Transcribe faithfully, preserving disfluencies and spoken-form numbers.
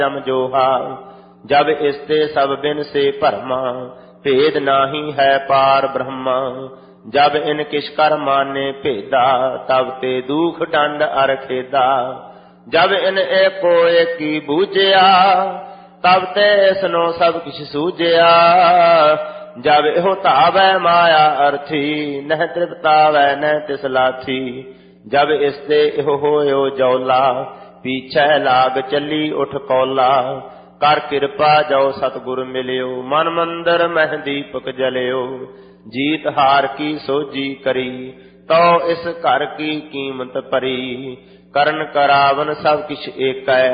जम जोहा। जब इसते सब बिन से भरमा, भेद नाही है पार ब्रह्मा। जब इन किस कर माने भेदा, तब ते दुख दंड अर खेदा। जब इन एको एकी बूझिया, तब ते इसनो सब किछ सूझिया। जब इहो धावै माया अर्थी, नह तृप्तावै न तिस लाथी। जब इसते इहो होयो जौला, पीछे लाग चली उठ कौला। कर कृपा जो सतगुर मिलियो, मन मंदिर मह दीपक जलियो। जीत हार की सोजी करी, तो इस घर की कीमत परी। करन करावन सब किछ एकै,